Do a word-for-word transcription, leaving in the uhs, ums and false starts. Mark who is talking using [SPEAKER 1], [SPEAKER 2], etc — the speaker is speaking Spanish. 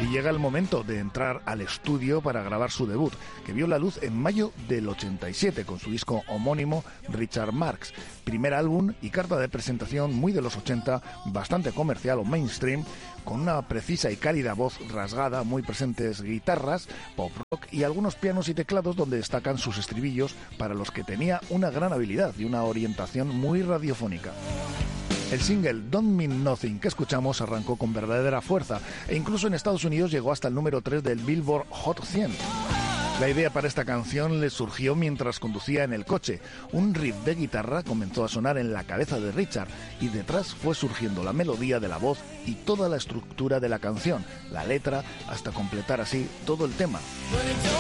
[SPEAKER 1] Y llega el momento de entrar al estudio para grabar su debut, que vio la luz en mayo del ochenta y siete con su disco homónimo Richard Marx, primer álbum y carta de presentación muy de los ochenta, bastante comercial o mainstream, con una precisa y cálida voz rasgada, muy presentes guitarras, pop rock y algunos pianos y teclados donde destacan sus estribillos, para los que tenía una gran habilidad y una orientación muy radiofónica. El single Don't Mean Nothing que escuchamos arrancó con verdadera fuerza e incluso en Estados Unidos llegó hasta el número tres del Billboard Hot cien. La idea para esta canción le surgió mientras conducía en el coche. Un riff de guitarra comenzó a sonar en la cabeza de Richard y detrás fue surgiendo la melodía de la voz y toda la estructura de la canción, la letra, hasta completar así todo el tema.